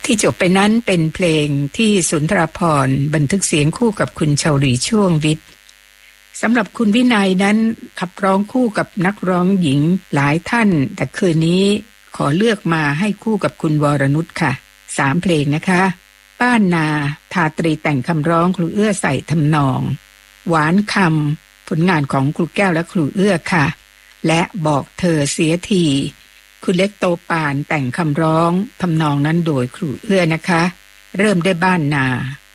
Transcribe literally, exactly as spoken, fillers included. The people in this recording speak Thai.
ที่จบไปนั้นเป็นเพลงที่สุนทรภรณ์บันทึกเสียงคู่กับคุณชลรีช่วงวิทย์สำหรับคุณวินัยนั้นขับร้องคู่กับนักร้องหญิงหลายท่านแต่คืนนี้ขอเลือกมาให้คู่กับคุณวรนุชค่ะสามเพลงนะคะบ้านนาทาตรีแต่งคำร้องครูเอื้อใส่ทำนองหวานคำผลงานของครูแก้วและครูเอื้อค่ะและบอกเธอเสียทีคุณเล็กโตปานแต่งคำร้องทำนองนั้นโดยครูเอื้อนะคะเริ่มได้บ้านนา